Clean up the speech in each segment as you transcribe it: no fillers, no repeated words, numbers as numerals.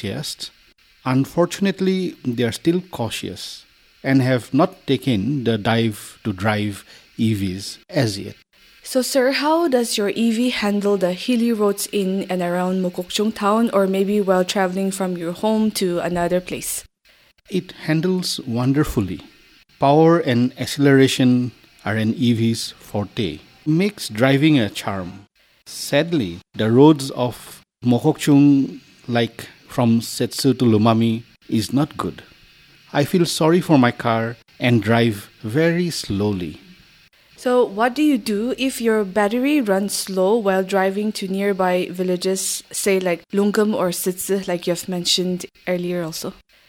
enthusiasts. Unfortunately, they are still cautious and have not taken the dive to drive EVs as yet. So, sir, how does your EV handle the hilly roads in and around Mokokchung town, or maybe while traveling from your home to another place? It handles wonderfully. Power and acceleration are an EV's forte. Makes driving a charm. Sadly, the roads of Mokokchung, like from Setsu to Lumami, is not good. I feel sorry for my car and drive very slowly. So, what do you do if your battery runs slow while driving to nearby villages, say like Lungam or Sitsu, like you've mentioned earlier also?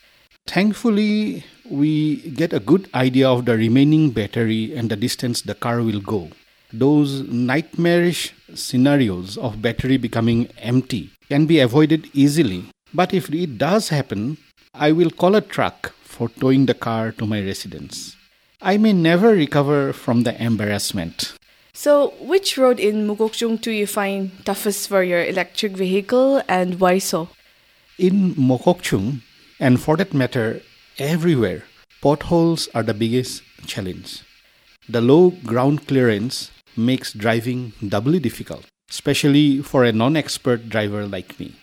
Thankfully, we get a good idea of the remaining battery and the distance the car will go. Those nightmarish scenarios of battery becoming empty can be avoided easily. But if it does happen, I will call a truck for towing the car to my residence. I may never recover from the embarrassment. So, which road in Mokokchung do you find toughest for your electric vehicle, and why so? In Mokokchung, and for that matter, everywhere, potholes are the biggest challenge. The low ground clearance makes driving doubly difficult, especially for a non-expert driver like me.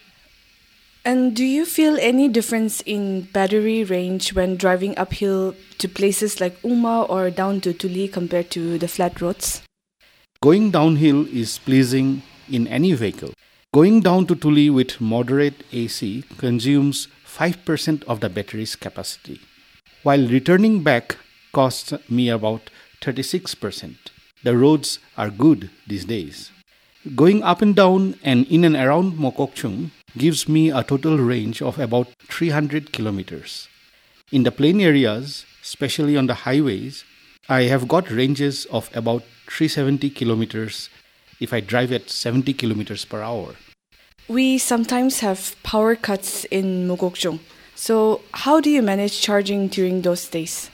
And do you feel any difference in battery range when driving uphill to places like Uma or down to Tuli compared to the flat roads? Going downhill is pleasing in any vehicle. Going down to Tuli with moderate AC consumes 5% of the battery's capacity, while returning back costs me about 36%. The roads are good these days. Going up and down and in and around Mokokchung gives me a total range of about 300 kilometers. In the plain areas, especially on the highways, I have got ranges of about 370 kilometers if I drive at 70 kilometers per hour. We sometimes have power cuts in Mokokchung. So, how do you manage charging during those days?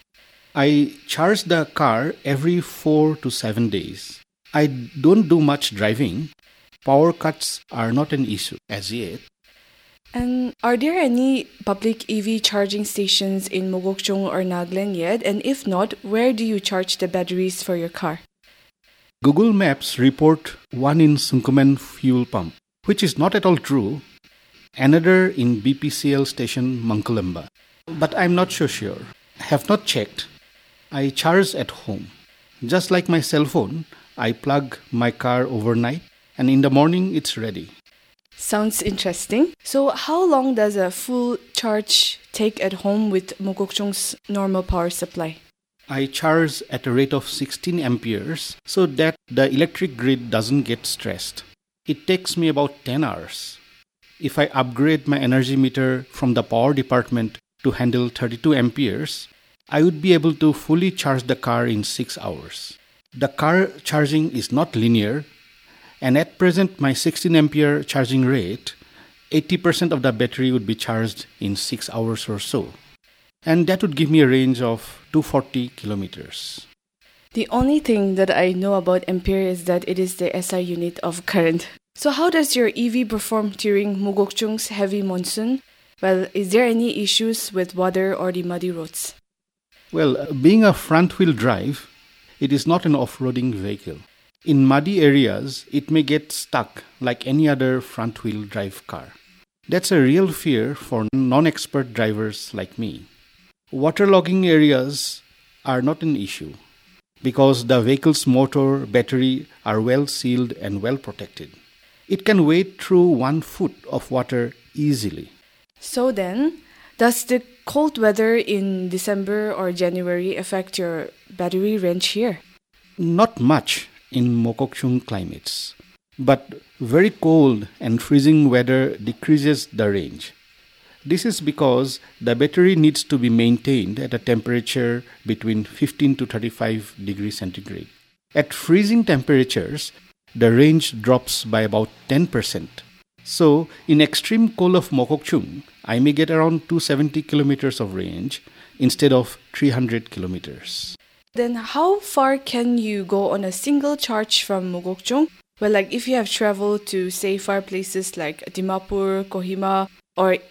I charge the car every 4 to 7 days. I don't do much driving. Power cuts are not an issue as yet. And are there any public EV charging stations in Mokokchung or Naglen yet? And if not, where do you charge the batteries for your car? Google Maps report one in Sungkumen fuel pump, which is not at all true. Another in BPCL station Mangkulemba. But I'm not so sure. I have not checked. I charge at home. Just like my cell phone, I plug my car overnight and in the morning it's ready. Sounds interesting. So how long does a full charge take at home with Mokokchung's normal power supply? I charge at a rate of 16 amperes so that the electric grid doesn't get stressed. It takes me about 10 hours. If I upgrade my energy meter from the power department to handle 32 amperes, I would be able to fully charge the car in 6 hours. The car charging is not linear, and at present my 16 ampere charging rate, 80% of the battery would be charged in 6 hours or so. And that would give me a range of 240 kilometers. The only thing that I know about ampere is that it is the SI unit of current. So how does your EV perform during Mokokchung's heavy monsoon? Well, is there any issues with water or the muddy roads? Well, being a front-wheel drive, it is not an off-roading vehicle. In muddy areas, it may get stuck like any other front-wheel drive car. That's a real fear for non-expert drivers like me. Waterlogging areas are not an issue because the vehicle's motor, battery are well sealed and well protected. It can wade through 1 foot of water easily. So then, does the cold weather in December or January affect your battery range here? Not much in Mokokchung climates, but very cold and freezing weather decreases the range. This is because the battery needs to be maintained at a temperature between 15 to 35 degrees centigrade. At freezing temperatures, the range drops by about 10%. So, in extreme cold of Mokokchung, I may get around 270 kilometers of range instead of 300 kilometers. Then how far can you go on a single charge from Mokokchung? Well, like if you have traveled to, say, far places like Dimapur, Kohima, or